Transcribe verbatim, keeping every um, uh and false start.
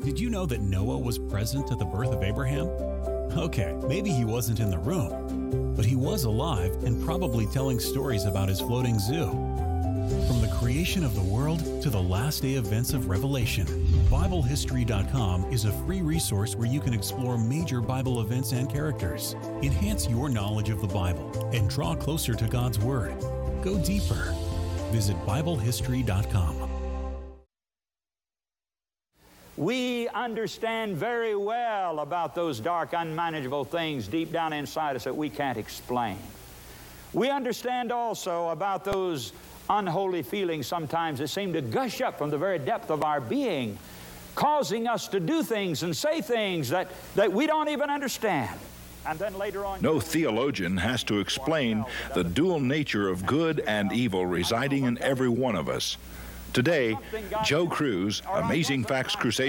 Did you know that Noah was present at the birth of Abraham? Okay, maybe he wasn't in the room, but he was alive and probably telling stories about his floating zoo. From the creation of the world to the last day events of Revelation, Bible History dot com is a free resource where you can explore major Bible events and characters, enhance your knowledge of the Bible, and draw closer to God's Word. Go deeper. Visit Bible History dot com. We understand very well about those dark, unmanageable things deep down inside us that we can't explain. We understand also about those unholy feelings sometimes that seem to gush up from the very depth of our being, causing us to do things and say things that, that we don't even understand. And then later on, no theologian has to explain the dual nature of good and evil residing in every one of us. Today, Joe Crews, Amazing Facts Crusade